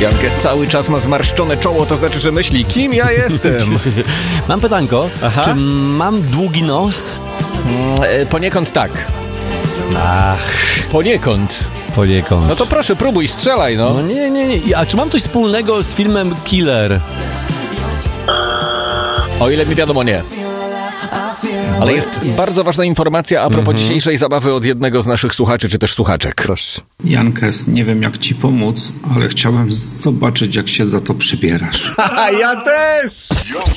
Jankes cały czas ma zmarszczone czoło, to znaczy, że myśli, kim ja jestem? Mam pytanko. Czy mam długi nos? Poniekąd tak. Poniekąd. No to proszę, próbuj, strzelaj, no. No nie. A czy mam coś wspólnego z filmem Killer? O ile mi wiadomo, nie. Ale jest bardzo ważna informacja a propos dzisiejszej zabawy od jednego z naszych słuchaczy, czy też słuchaczek. Proszę. Jankes, nie wiem jak ci pomóc, ale chciałem zobaczyć, jak się za to przybierasz. Ja też!